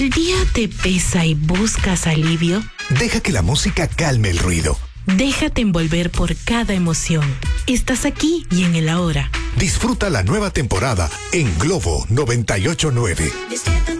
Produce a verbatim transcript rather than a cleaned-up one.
¿El día te pesa y buscas alivio? Deja que la música calme el ruido. Déjate envolver por cada emoción. Estás aquí y en el ahora. Disfruta la nueva temporada en Globo noventa y ocho punto nueve.